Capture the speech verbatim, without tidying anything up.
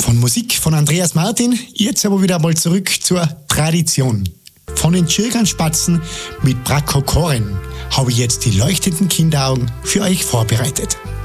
Von Musik von Andreas Martin, jetzt aber wieder mal zurück zur Tradition. Von den Tschirganspatzen mit Brakokoren habe ich jetzt die leuchtenden Kinderaugen für euch vorbereitet.